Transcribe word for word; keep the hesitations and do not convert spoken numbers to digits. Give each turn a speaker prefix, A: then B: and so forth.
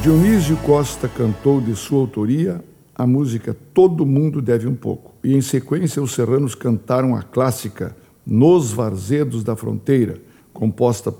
A: Dionísio Costa cantou de sua autoria a música Todo Mundo Deve Um Pouco. E em sequência os serranos cantaram a clássica Nos Varzedos da Fronteira, composta